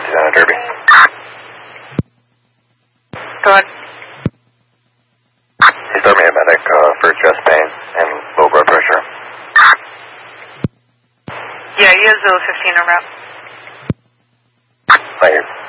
Susanna Derby. Go ahead. He started me a medic for chest pain and low blood pressure. Yeah, he has 015 on route. Thank you.